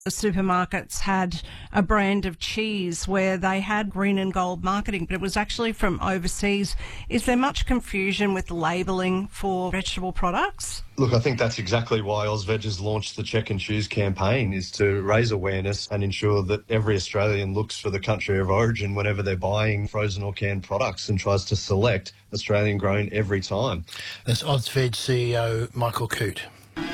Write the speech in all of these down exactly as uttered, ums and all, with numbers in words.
The supermarkets had a brand of cheese where they had green and gold marketing, but it was actually from overseas. Is there much confusion with labelling for vegetable products? Look, I think that's exactly why AusVeg has launched the Check and Choose campaign, is to raise awareness and ensure that every Australian looks for the country of origin whenever they're buying frozen or canned products and tries to select Australian grown every time. That's AusVeg C E O Michael Coote.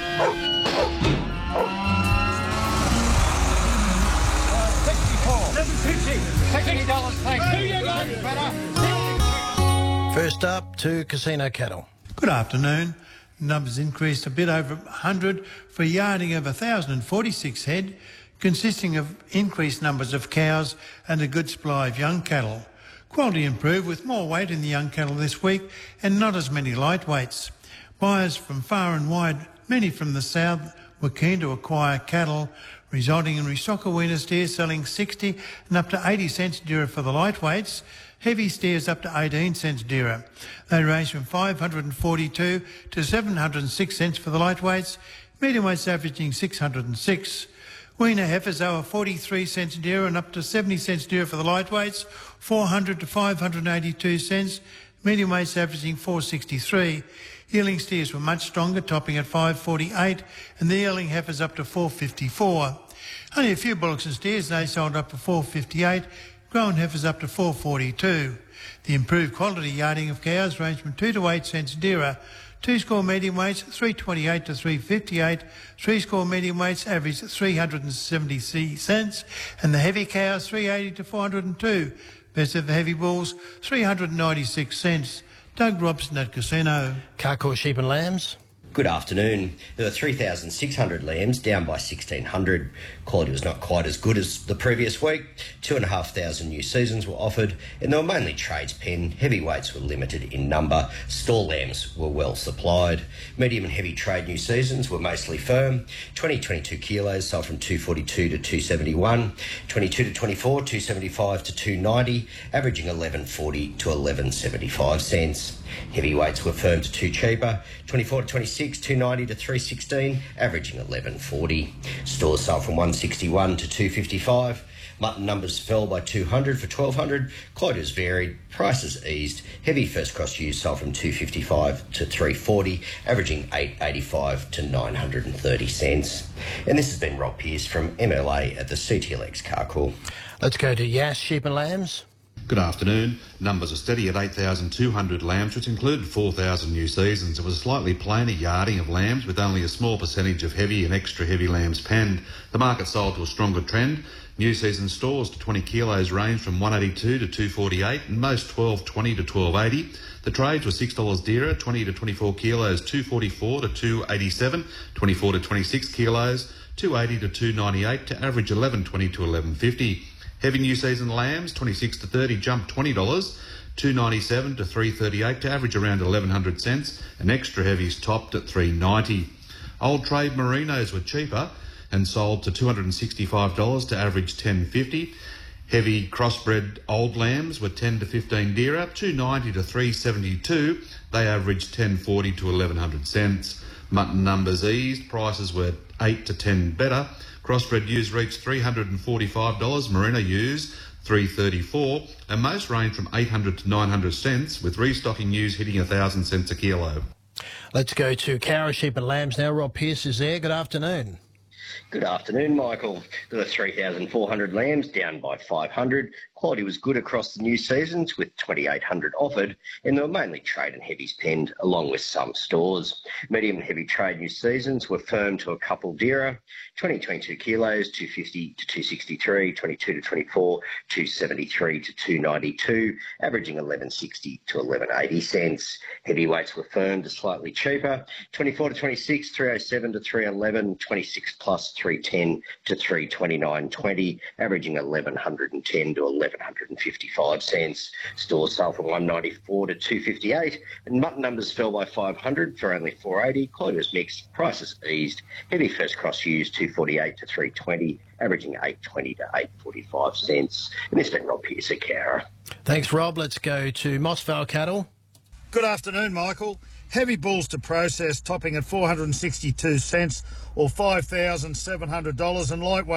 First up, to Casino Cattle. Good afternoon. Numbers increased a bit over one hundred for a yarding of one thousand forty-six head, consisting of increased numbers of cows and a good supply of young cattle. Quality improved with more weight in the young cattle this week and not as many lightweights. Buyers from far and wide, many from the south, were keen to acquire cattle, resulting in restocker weaner steers selling sixty and up to eighty cents dearer for the lightweights, heavy steers up to eighteen cents dearer. They range from five hundred forty-two to seven hundred six cents for the lightweights, medium weights averaging six hundred six. Weaner heifers are forty-three cents dearer and up to seventy cents dearer for the lightweights, four hundred to five hundred eighty-two cents, medium weights averaging four sixty-three. Yearling steers were much stronger, topping at five forty-eight, and the yearling heifers up to four fifty-four. Only a few bullocks and steers, they sold up to four fifty-eight, grown heifers up to four forty-two. The improved quality yarding of cows ranged from two to eight cents dearer. Two score medium weights, three twenty-eight to three fifty-eight. Three score medium weights averaged three hundred seventy cents, and the heavy cows three eighty to four hundred two. Best of the heavy bulls, three hundred ninety-six cents. Doug Robson at Casino. Carcoar Sheep and Lambs. Good afternoon. There were three thousand six hundred lambs, down by sixteen hundred. Quality was not quite as good as the previous week. Two and a half thousand new seasons were offered, and they were mainly trades pen. Heavyweights were limited in number. Store lambs were well supplied. Medium and heavy trade new seasons were mostly firm. twenty twenty-two kilos sold from two forty-two to two seventy-one. twenty-two to twenty-four, two seventy-five to two ninety, averaging eleven forty to eleven seventy-five cents. Heavyweights were firm to two cheaper. twenty-four to twenty-six, two ninety to three sixteen, averaging eleven forty. Stores sold from one sixty-one to two fifty-five. Mutton numbers fell by two hundred for twelve hundred. Quotas varied. Prices eased. Heavy first cross ewes sold from two fifty-five to three forty, averaging eight eighty-five to nine hundred thirty cents. And this has been Rob Pearce from M L A at the C T L X Carcoar. Let's go to Yass Sheep and Lambs. Good afternoon. Numbers are steady at eight thousand two hundred lambs, which included four thousand new seasons. It was a slightly plainer yarding of lambs, with only a small percentage of heavy and extra heavy lambs penned. The market sold to a stronger trend. New season stores to twenty kilos range from one eighty-two to two forty-eight, and most twelve twenty to twelve eighty. The trades were six dollars dearer, twenty to twenty-four kilos, two forty-four to two eighty-seven, twenty-four to twenty-six kilos, two eighty to two ninety-eight, to average eleven twenty to eleven fifty. Heavy new season lambs, twenty-six to thirty, jumped twenty dollars, two ninety-seven to three thirty-eight, to average around eleven hundred cents, and extra heavies topped at three ninety. Old trade merinos were cheaper and sold to two hundred sixty-five dollars, to average ten fifty. Heavy crossbred old lambs were ten to fifteen dearer, two ninety to three seventy-two. They averaged ten forty to eleven hundred cents. Mutton numbers eased, prices were eight to ten better. Crossbred ewes reached three hundred forty-five dollars, merino ewes three thirty-four, and most range from eight hundred to nine hundred cents, with restocking ewes hitting one thousand cents a kilo. Let's go to Cowra Sheep and Lambs now. Rob Pearce is there. Good afternoon. Good afternoon, Michael. There were three thousand four hundred lambs, down by five hundred. Quality was good across the new seasons, with twenty-eight hundred offered, and they were mainly trade and heavies penned, along with some stores. Medium and heavy trade new seasons were firm to a couple dearer. twenty twenty-two kilos, two fifty to two sixty-three, twenty-two to twenty-four, two seventy-three to two ninety-two, averaging eleven sixty to eleven eighty cents. Heavyweights were firm to slightly cheaper. twenty-four to twenty-six, three oh seven to three eleven, twenty-six plus three ten to three twenty-nine twenty, averaging eleven ten to eleven fifty-five cents. Stores sold from one ninety-four to two fifty-eight, and mutton numbers fell by five hundred for only four eighty. Quotas mixed, prices eased. Heavy first cross ewes two forty-eight to three twenty, averaging eight twenty to eight forty-five cents. And this has been Rob Pearce at Cowra. Thanks, Rob. Let's go to Moss Vale Cattle. Good afternoon, Michael. Heavy bulls to process topping at four hundred sixty-two cents or five thousand seven hundred dollars, and lightweight